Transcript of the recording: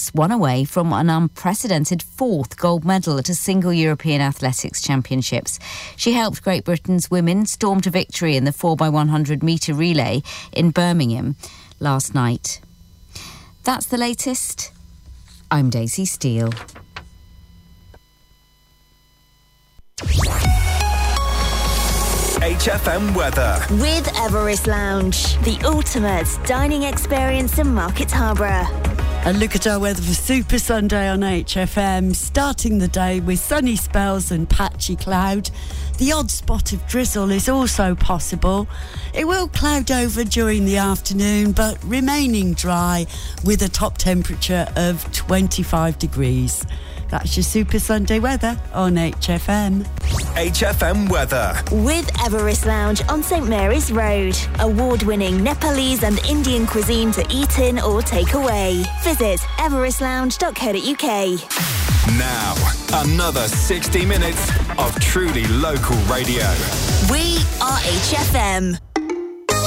that's one away from an unprecedented fourth gold medal at a single European Athletics Championships. She helped Great Britain's women storm to victory in the 4x100 metre relay in Birmingham last night. That's the latest. I'm Daisy Steele. HFM weather. With Everest Lounge, the ultimate dining experience in Market Harborough. A look at our weather for Super Sunday on HFM. Starting the day with sunny spells and patchy cloud. The odd spot of drizzle is also possible. It will cloud over during the afternoon, but remaining dry with a top temperature of 25 degrees. That's your Super Sunday weather on HFM. HFM weather. With Everest Lounge on St Mary's Road. Award-winning Nepalese and Indian cuisine to eat in or take away. Visit everestlounge.co.uk. Now, another 60 minutes of truly local radio. We are HFM.